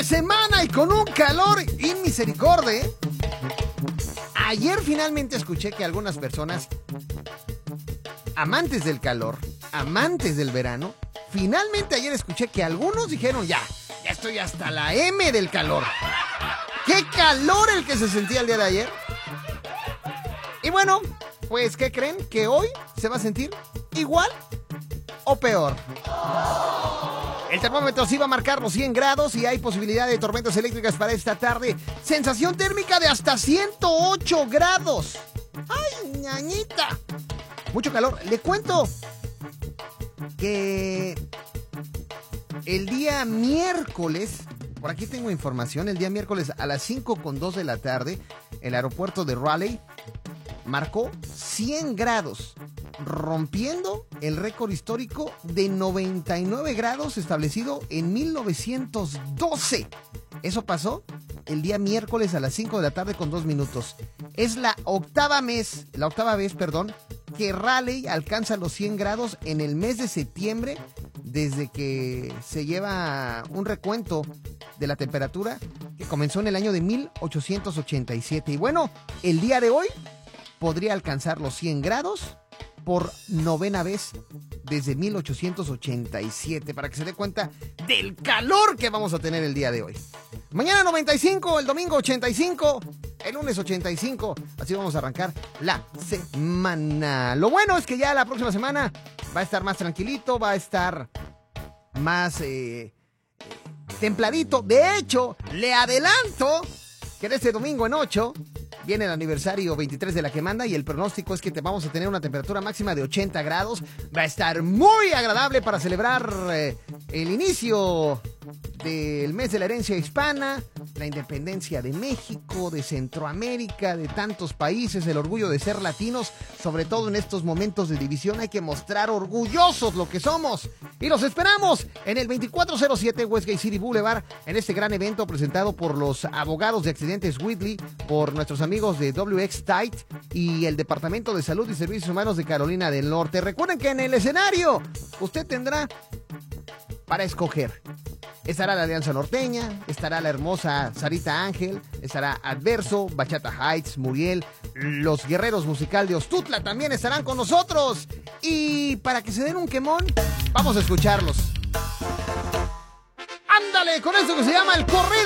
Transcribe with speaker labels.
Speaker 1: semana y con un calor inmisericordia. Ayer finalmente escuché que algunas personas, amantes del calor, amantes del verano, finalmente ayer escuché que algunos dijeron ya estoy hasta la M del calor. ¡Qué calor el que se sentía el día de ayer! Y bueno, pues ¿qué creen? Que hoy se va a sentir igual o peor. El termómetro sí va a marcar los 100 grados y hay posibilidad de tormentas eléctricas para esta tarde. Sensación térmica de hasta 108 grados. ¡Ay, ñañita! Mucho calor. Le cuento que el día miércoles, por aquí tengo información, el día miércoles a las 5:02 de la tarde, el aeropuerto de Raleigh marcó 100 grados, rompiendo el récord histórico de 99 grados establecido en 1912. Eso pasó el día miércoles a las 5 de la tarde con 2 minutos. Es la octava vez, que Raleigh alcanza los 100 grados en el mes de septiembre, desde que se lleva un recuento de la temperatura que comenzó en el año de 1887. Y bueno, el día de hoy podría alcanzar los 100 grados por novena vez desde 1887, para que se dé cuenta del calor que vamos a tener el día de hoy. Mañana 95, el domingo 85, el lunes 85, así vamos a arrancar la semana. Lo bueno es que ya la próxima semana va a estar más tranquilito, va a estar más templadito. De hecho, le adelanto que en este domingo en 8 viene el aniversario 23 de La Quemanda y el pronóstico es que vamos a tener una temperatura máxima de 80 grados. Va a estar muy agradable para celebrar el inicio del mes de la herencia hispana, la independencia de México, de Centroamérica, de tantos países, el orgullo de ser latinos. Sobre todo en estos momentos de división hay que mostrar orgullosos lo que somos. Y los esperamos en el 2407 Westgate City Boulevard, en este gran evento presentado por los abogados de accidentes Whitley, por nuestros amigos de WX Tight y el Departamento de Salud y Servicios Humanos de Carolina del Norte. Recuerden que en el escenario usted tendrá para escoger. Estará la Alianza Norteña, estará la hermosa Sarita Ángel, estará Adverso, Bachata Heights, Muriel, los Guerreros Musical de Ostutla también estarán con nosotros. Y para que se den un quemón, vamos a escucharlos. ¡Ándale! Con esto que se llama el corrido